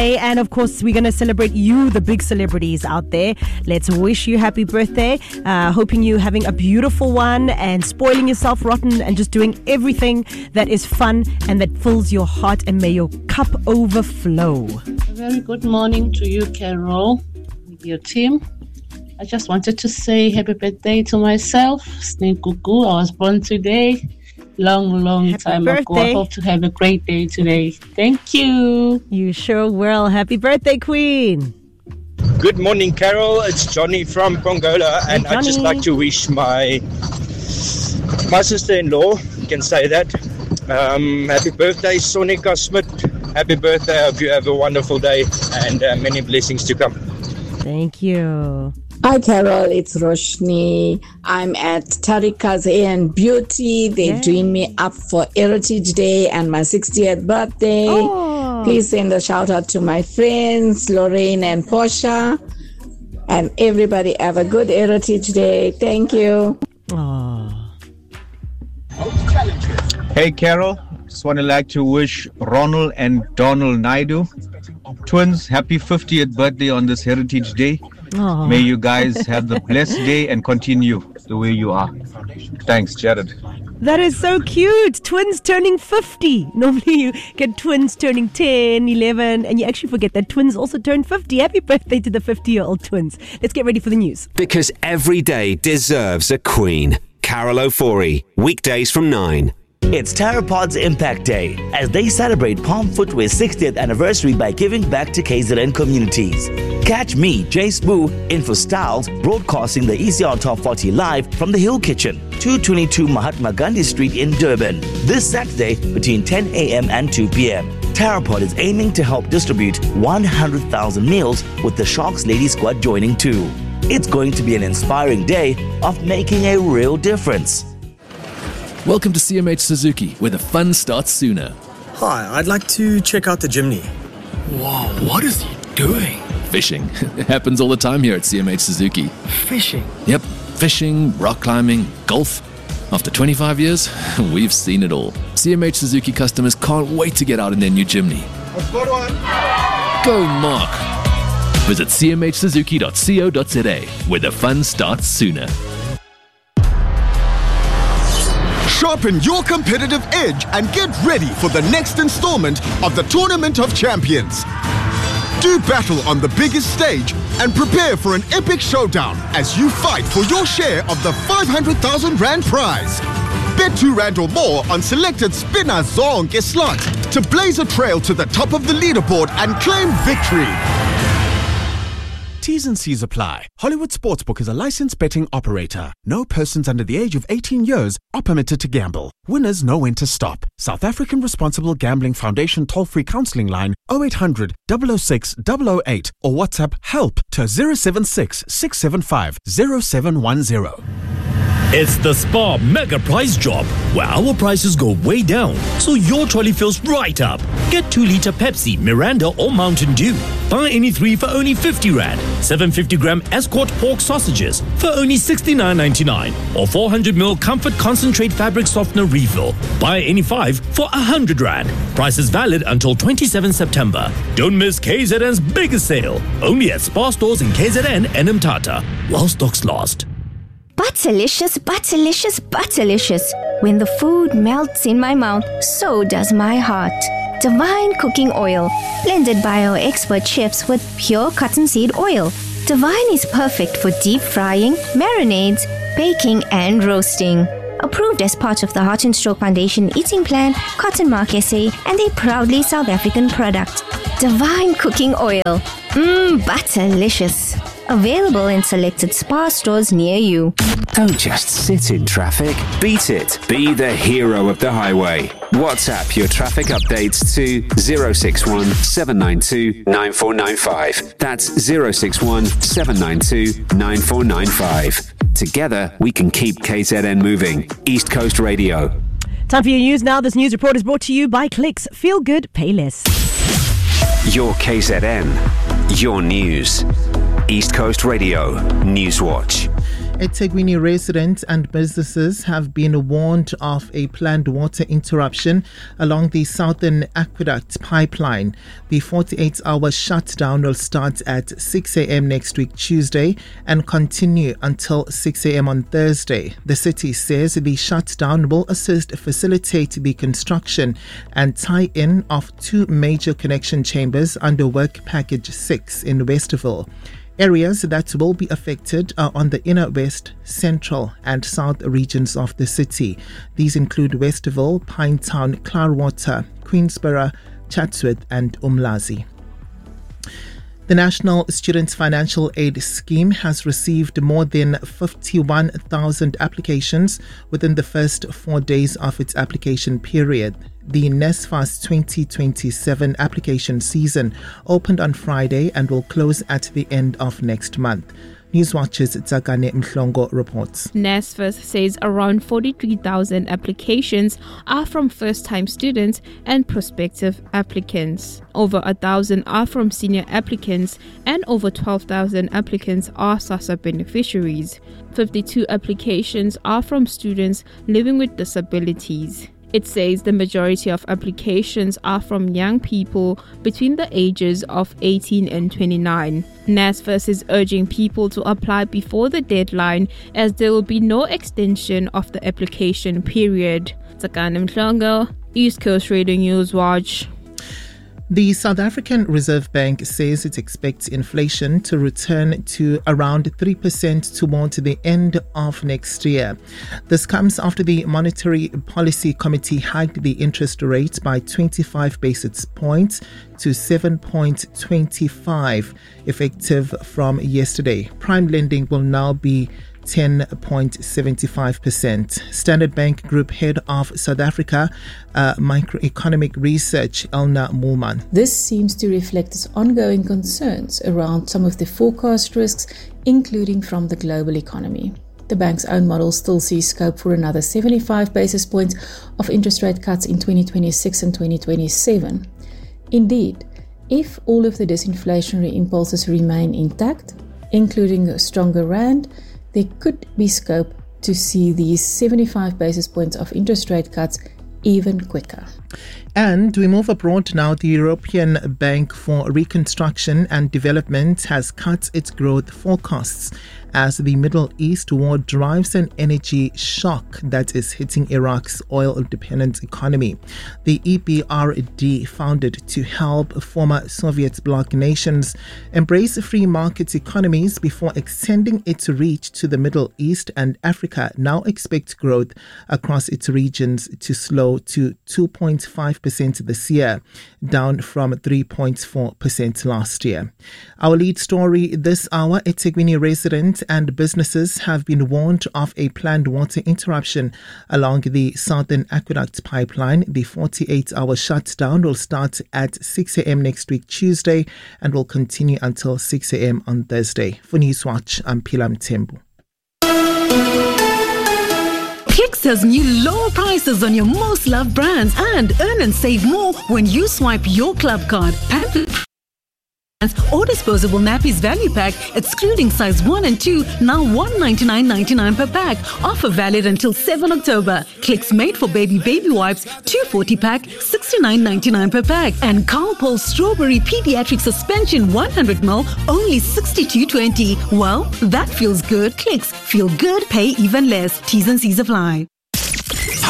And of course, we're going to celebrate you, the big celebrities out there. Let's wish you happy birthday. Hoping you're having a beautiful one and spoiling yourself rotten and just doing everything that is fun and that fills your heart, and may your cup overflow. A very good morning to you, Carol, with your team. I just wanted to say happy birthday to myself, Snake Gugu. I was born today. Long happy time birthday. ago. I hope to have a great day today. Thank you. You sure will. Happy birthday, Queen. Good morning, Carol. It's Johnny from Pongola, and Hey, I'd just Johnny. like to wish my sister-in-law, you can say that, happy birthday, Sonika Smith. Happy birthday. I hope you have a wonderful day and many blessings to come. Thank you. Hi Carol, it's Roshni. I'm at Tarika's Hair and Beauty. They're doing me up for Heritage Day and my 60th birthday. Oh. Please send a shout out to my friends, Lorraine and Portia. And everybody have a good Heritage Day. Thank you. Oh. Hey Carol, just want to wish Ronald and Donald Naidu, twins, happy 50th birthday on this Heritage Day. Oh. May you guys have the blessed day and continue the way you are. Thanks, Jared. That is so cute. Twins turning 50. Normally you get twins turning 10, 11, and you actually forget that twins also turn 50. Happy birthday to the 50-year-old twins. Let's get ready for the news. Because every day deserves a queen. Carol O'Forey, weekdays from 9. It's Terrapod's Impact Day as they celebrate Palm Footwear's 60th anniversary by giving back to KZN communities. Catch me, Jay Spoo, in for Styles, broadcasting the ECR Top 40 live from the Hill Kitchen, 222 Mahatma Gandhi Street in Durban, this Saturday between 10 a.m. and 2 p.m. Terrapod is aiming to help distribute 100,000 meals with the Sharks Lady Squad joining too. It's going to be an inspiring day of making a real difference. Welcome to CMH Suzuki, where the fun starts sooner. Hi, I'd like to check out the Jimny. Whoa, what is he doing? Fishing. It happens all the time here at CMH Suzuki. Fishing? Yep, fishing, rock climbing, golf. After 25 years, we've seen it all. CMH Suzuki customers can't wait to get out in their new Jimny. I've got one. Go Mark! Visit cmhsuzuki.co.za, where the fun starts sooner. Sharpen your competitive edge and get ready for the next installment of the Tournament of Champions. Do battle on the biggest stage and prepare for an epic showdown as you fight for your share of the 500,000 Rand prize. Bet 2 Rand or more on selected Spinner Zonke slots to blaze a trail to the top of the leaderboard and claim victory. T's and C's apply. Hollywood Sportsbook is a licensed betting operator. No persons under the age of 18 years are permitted to gamble. Winners know when to stop. South African Responsible Gambling Foundation toll-free counselling line 0800 006 008 or WhatsApp HELP to 076 675 0710. It's the Spar Mega Price Drop, where our prices go way down, so your trolley fills right up. Get 2-litre Pepsi, Miranda or Mountain Dew. Buy any 3 for only 50 Rand. 750-gram Escort pork sausages for only 69.99. Or 400ml Comfort Concentrate Fabric Softener refill. Buy any 5 for 100 Rand. Price is valid until 27 September. Don't miss KZN's biggest sale. Only at Spar stores in KZN and Mthatha. While stocks last. Butterlicious, butterlicious, butterlicious. When the food melts in my mouth, so does my heart. Divine Cooking Oil, blended by our expert chefs with pure cottonseed oil. Divine is perfect for deep frying, marinades, baking and roasting. Approved as part of the Heart and Stroke Foundation Eating Plan, Cotton Mark SA, and a proudly South African product. Divine Cooking Oil. Butterlicious. Available in selected Spar stores near you. Don't just sit in traffic. Beat it. Be the hero of the highway. WhatsApp your traffic updates to 061 792 9495. That's 061 792 9495. Together, we can keep KZN moving. East Coast Radio. Time for your news now. This news report is brought to you by Clicks. Feel good, pay less. Your KZN. Your news. East Coast Radio Newswatch. eThekwini residents and businesses have been warned of a planned water interruption along the Southern Aqueduct pipeline. The 48-hour shutdown will start at 6 a.m. next week, Tuesday, and continue until 6 a.m. on Thursday. The city says the shutdown will facilitate the construction and tie-in of 2 major connection chambers under Work Package 6 in Westerville. Areas that will be affected are on the inner west, central and south regions of the city. These include Westerville, Pinetown, Clarwater, Queensborough, Chatsworth and Umlazi. The National Student Financial Aid Scheme has received more than 51,000 applications within the first 4 days of its application period. The NSFAS 2027 application season opened on Friday and will close at the end of next month. Newswatch's Tsakane Mhlongo reports. NSFAS says around 43,000 applications are from first-time students and prospective applicants. Over 1,000 are from senior applicants and over 12,000 applicants are SASSA beneficiaries. 52 applications are from students living with disabilities. It says the majority of applications are from young people between the ages of 18 and 29. NSFAS is urging people to apply before the deadline as there will be no extension of the application period. Tsakane Mhlongo, East Coast Radio News Watch. The South African Reserve Bank says it expects inflation to return to around 3% towards the end of next year. This comes after the Monetary Policy Committee hiked the interest rate by 25 basis points to 7.25 effective from yesterday. Prime lending will now be 10.75%. Standard Bank Group Head of South Africa Microeconomic Research, Elna Moolman. This seems to reflect its ongoing concerns around some of the forecast risks, including from the global economy. The bank's own model still sees scope for another 75 basis points of interest rate cuts in 2026 and 2027. Indeed, if all of the disinflationary impulses remain intact, including a stronger rand, there could be scope to see these 75 basis points of interest rate cuts even quicker. And we move abroad now. The European Bank for Reconstruction and Development has cut its growth forecasts as the Middle East war drives an energy shock that is hitting Iraq's oil-dependent economy. The EBRD, founded to help former Soviet bloc nations embrace free market economies before extending its reach to the Middle East and Africa, now expects growth across its regions to slow to 2.5% this year, down from 3.4% last year. Our lead story this hour: eThekwini residents and businesses have been warned of a planned water interruption along the Southern Aqueduct pipeline. The 48-hour shutdown will start at 6 a.m. next week, Tuesday, and will continue until 6 a.m. on Thursday. For Newswatch, I'm Pilam Tembu. Clicks has new lower prices on your most loved brands and earn and save more when you swipe your club card. Or disposable nappies value pack, excluding size 1 and 2, now $199.99 per pack. Offer valid until 7 October. Clicks made for baby wipes, 240 pack, $69.99 per pack. And Carl Strawberry Pediatric Suspension 100ml, only $62.20. Well, that feels good. Clicks feel good, pay even less. T's and C's apply.